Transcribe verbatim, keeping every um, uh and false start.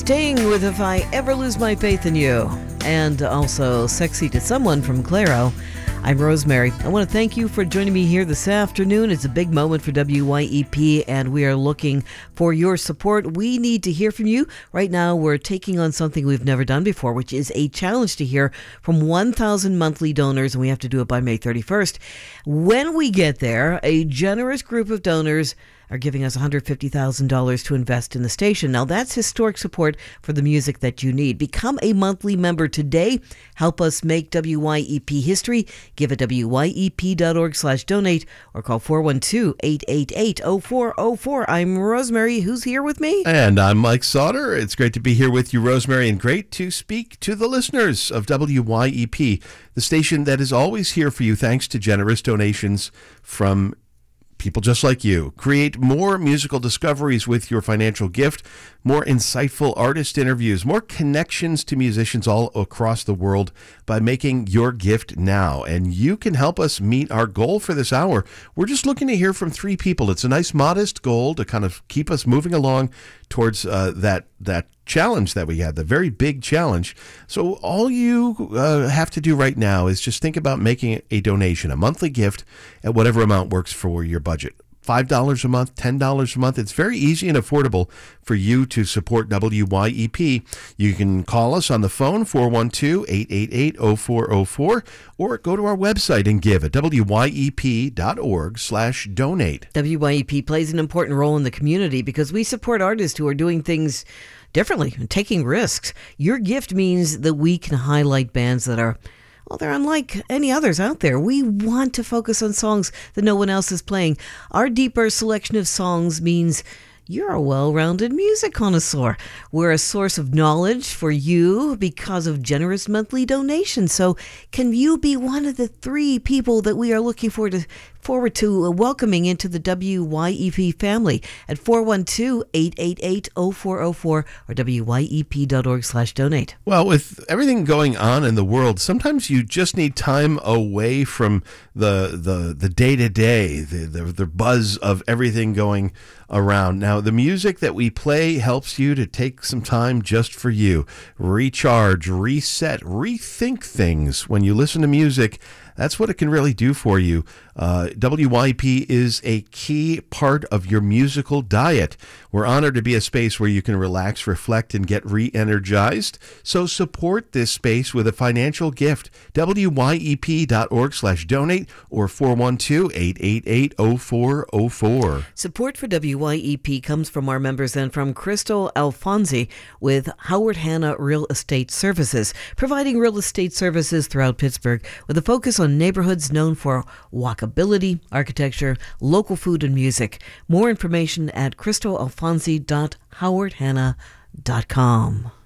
Staying with If I Ever Lose My Faith in You, and also Sexy to Someone from Clairo. I'm Rosemary. I want to thank you for joining me here this afternoon. It's a big moment for W Y E P, and we are looking for your support. We need to hear from you. Right now, we're taking on something we've never done before, which is a challenge to hear from one thousand monthly donors, and we have to do it by May thirty-first. When we get there, a generous group of donors are giving us one hundred fifty thousand dollars to invest in the station. Now, that's historic support for the music that you need. Become a monthly member today. Help us make W Y E P history. Give at W Y E P dot org slash donate or call four one two, eight eight eight, zero four zero four. I'm Rosemary. Who's here with me? And I'm Mike Sauter. It's great to be here with you, Rosemary, and great to speak to the listeners of W Y E P, the station that is always here for you thanks to generous donations from people just like you. Create more musical discoveries with your financial gift, more insightful artist interviews, more connections to musicians all across the world by making your gift now. And you can help us meet our goal for this hour. We're just looking to hear from three people. It's a nice, modest goal to kind of keep us moving along towards uh, that that challenge that we had, the very big challenge. So all you uh, have to do right now is just think about making a donation, a monthly gift at whatever amount works for your budget. five dollars a month, ten dollars a month. It's very easy and affordable for you to support W Y E P. You can call us on the phone, four one two, eight eight eight, zero four zero four, or go to our website and give at W Y E P dot org slash donate. W Y E P plays an important role in the community because we support artists who are doing things differently and taking risks. Your gift means that we can highlight bands that are, well, they're unlike any others out there. We want to focus on songs that no one else is playing. Our deeper selection of songs means you're a well-rounded music connoisseur. We're a source of knowledge for you because of generous monthly donations. So can you be one of the three people that we are looking forward to forward to welcoming into the W Y E P family at four one two, eight eight eight, zero four zero four or W Y E P dot org slash donate. Well, with everything going on in the world, sometimes you just need time away from the the the day-to-day, the, the, the buzz of everything going around. Now, the music that we play helps you to take some time just for you. Recharge, reset, rethink things. When you listen to music, that's what it can really do for you. Uh, W Y E P is a key part of your musical diet. We're honored to be a space where you can relax, reflect, and get re-energized. So support this space with a financial gift. W Y E P dot org slash donate or four one two, eight eight eight, zero four zero four. Support for W Y E P comes from our members and from Crystal Alfonsi with Howard Hanna Real Estate Services, providing real estate services throughout Pittsburgh with a focus on neighborhoods known for walkability, architecture, local food, and music. More information at crystal alfonsi dot howard hanna dot com.